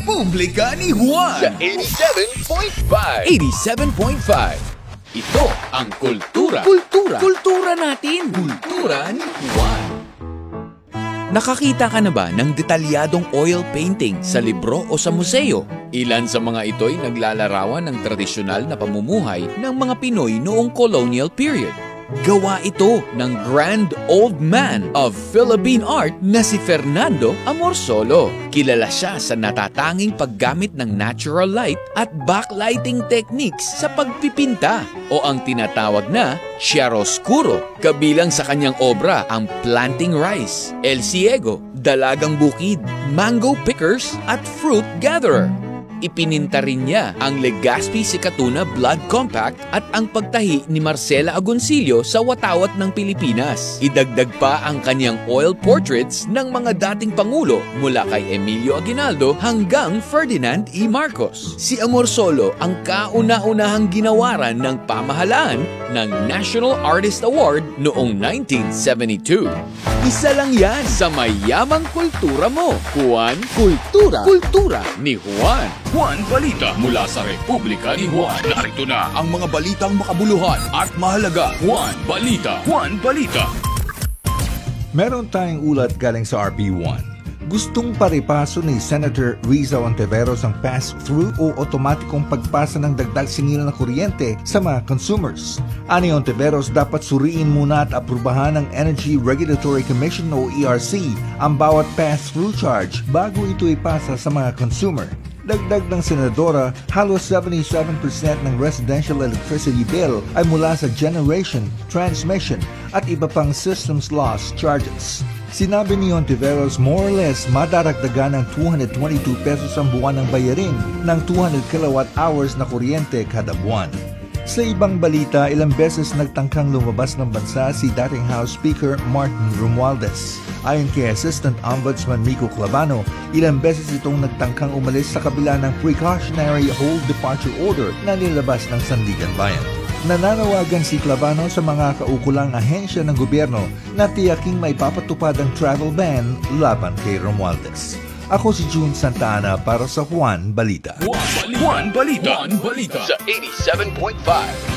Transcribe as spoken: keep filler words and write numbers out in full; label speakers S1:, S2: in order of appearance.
S1: Republika ni Juan
S2: sa eighty-seven point five.
S1: eighty-seven point five. Ito ang kultura.
S2: Kultura.
S1: Kultura natin. Kultura ni Juan. Nakakita ka na ba ng detalyadong oil painting sa libro o sa museo? Ilan sa mga ito'y naglalarawan ng tradisyonal na pamumuhay ng mga Pinoy noong colonial period. Gawa ito ng grand old man of Philippine art na si Fernando Amorsolo. Kilala siya sa natatanging paggamit ng natural light at backlighting techniques sa pagpipinta o ang tinatawag na chiaroscuro. Kabilang sa kanyang obra ang Planting Rice, El Ciego, Dalagang Bukid, Mango Pickers at Fruit Gatherer. Ipininta rin niya ang Legazpi Sikatuna Blood Compact at ang pagtahi ni Marcela Agoncillo sa watawat ng Pilipinas. Idagdag pa ang kanyang oil portraits ng mga dating pangulo mula kay Emilio Aguinaldo hanggang Ferdinand E. Marcos. Si Amorsolo ang kauna-unahang ginawaran ng pamahalaan ng National Artist Award noong nineteen seventy-two. Isa lang yan sa mayamang kultura mo. Juan Kultura. Kultura ni Juan.
S3: Juan Balita mula sa Republika ni Juan. Narito na ang mga balitang makabuluhan at mahalaga. Juan Balita. Juan Balita.
S4: Meron tayong ulat galing sa R P one. Gustong paripaso ni Senator Riza Ontiveros ang pass-through o otomatikong pagpasa ng dagdag singil na kuryente sa mga consumers. Ani Ontiveros, dapat suriin muna at aprubahan ng Energy Regulatory Commission o E R C ang bawat pass-through charge bago ito ipasa sa mga consumer. Dagdag ng senadora, halos seventy-seven percent ng residential electricity bill ay mula sa generation, transmission at iba pang systems loss charges. Sinabi ni Ontiveros, more or less madaragdagan ng two hundred twenty-two pesos ang buwan ng bayarin ng two hundred kilowatt hours na kuryente kada buwan. Sa ibang balita, ilang beses nagtangkang lumabas ng bansa si dating House Speaker Martin Romualdez. Ayon kay Assistant Ombudsman Miko Clavano, ilang beses itong nagtangkang umalis sa kabila ng precautionary hold departure order na nilabas ng Sandigan Bayan. Nananawagan si Clavano sa mga kaukulang ahensya ng gobyerno na tiyaking may papatupad ang travel ban laban kay Romualdez. Ako si June Santa Ana para sa Juan Balita.
S3: Juan Balita. Juan Balita. Juan Balita.
S2: Sa eighty-seven point five.